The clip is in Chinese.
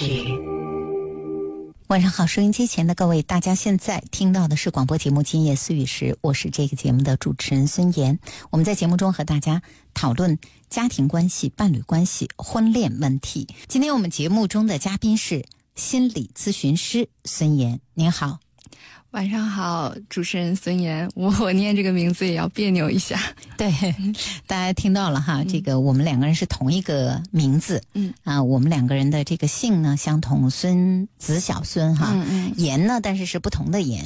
时。晚上好，收音机前的各位，大家现在听到的是广播节目《今夜思雨时》，我是这个节目的主持人孙岩。我们在节目中和大家讨论家庭关系、伴侣关系、婚恋问题。今天我们节目中的嘉宾是心理咨询师孙岩，您好。 晚上好，主持人孙岩，我念这个名字也要别扭一下。 对，大家听到了哈，这个我们两个人是同一个名字，我们两个人的这个姓呢相同，子小孙哈，岩呢但是是不同的岩。